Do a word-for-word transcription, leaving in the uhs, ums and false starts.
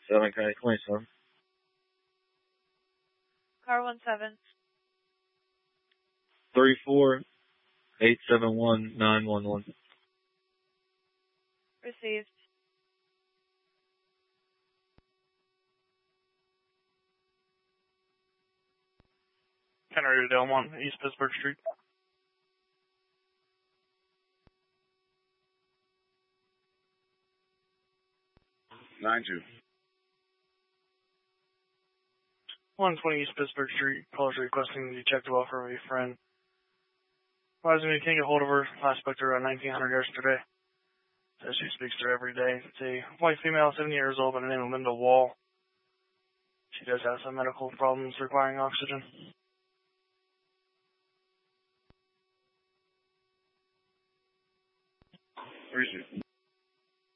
seven, County twenty-seven. Car one seven. Three four eight seven one nine one one. Received. Henry Delmont, East Pittsburgh Street. Nine two. one twenty East Pittsburgh Street. Callers requesting the detective offer of a friend. Advising me can't get hold of her. Last spoke to her around nineteen hundred yesterday. Says she speaks to her every day. It's a white female, seventy years old, by the name of Linda Wall. She does have some medical problems requiring oxygen. Appreciate it.